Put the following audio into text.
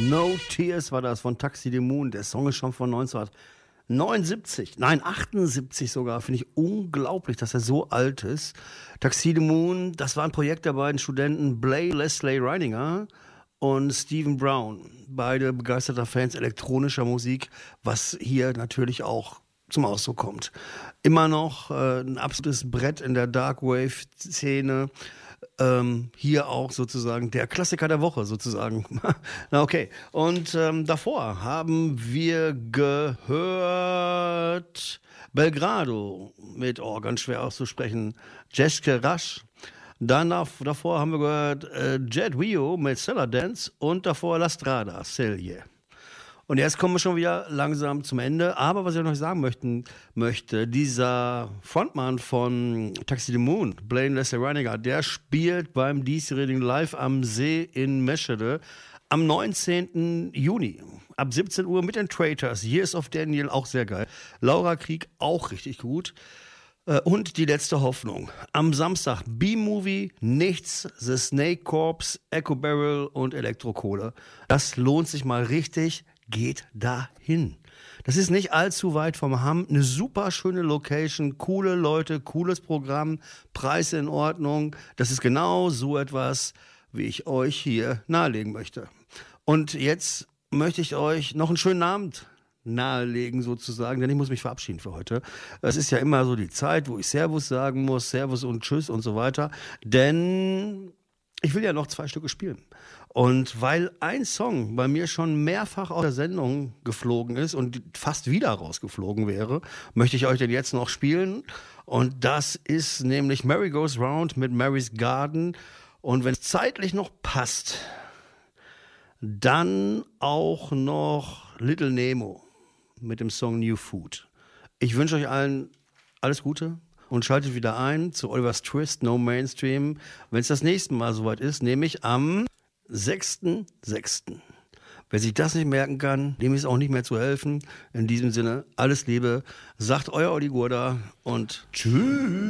No Tears war das von Taxi the Moon. Der Song ist schon von 1979, nein 78 sogar. Finde ich unglaublich, dass er so alt ist. Taxi the Moon, das war ein Projekt der beiden Studenten Leslie Reininger und Stephen Brown. Beide begeisterter Fans elektronischer Musik, was hier natürlich auch zum Ausdruck kommt. Immer noch ein absolutes Brett in der Darkwave-Szene. Hier auch sozusagen der Klassiker der Woche sozusagen. Na okay. Und davor haben wir gehört Belgrado mit, ganz schwer auszusprechen, Jeske Rasch. Davor haben wir gehört Jet Rio mit Cellar Dance und davor La Strada, Celje. Und jetzt kommen wir schon wieder langsam zum Ende. Aber was ich noch sagen möchte, dieser Frontmann von Taxi the Moon, Blaine Leslie Reiniger, der spielt beim diesjährigen Live am See in Meschede am 19. Juni ab 17 Uhr mit den Traitors. Years of Daniel, auch sehr geil. Laura Krieg, auch richtig gut. Und die letzte Hoffnung. Am Samstag B-Movie, Nichts, The Snake Corps, Echo Barrel und Elektrokohle. Das lohnt sich mal richtig. Geht dahin. Das ist nicht allzu weit vom Hamm. Eine super schöne Location, coole Leute, cooles Programm, Preise in Ordnung. Das ist genau so etwas, wie ich euch hier nahelegen möchte. Und jetzt möchte ich euch noch einen schönen Abend nahelegen sozusagen, denn ich muss mich verabschieden für heute. Es ist ja immer so die Zeit, wo ich Servus sagen muss, Servus und Tschüss und so weiter, denn ich will ja noch 2 Stücke spielen. Und weil ein Song bei mir schon mehrfach aus der Sendung geflogen ist und fast wieder rausgeflogen wäre, möchte ich euch den jetzt noch spielen. Und das ist nämlich Mary Goes Round mit Mary's Garden. Und wenn es zeitlich noch passt, dann auch noch Little Nemo mit dem Song New Food. Ich wünsche euch allen alles Gute. Und schaltet wieder ein zu Oliver's Twist, No Mainstream, wenn es das nächste Mal soweit ist, nämlich am 6.6. Wer sich das nicht merken kann, dem ist auch nicht mehr zu helfen. In diesem Sinne, alles Liebe, sagt euer Olli Gurda und tschüss.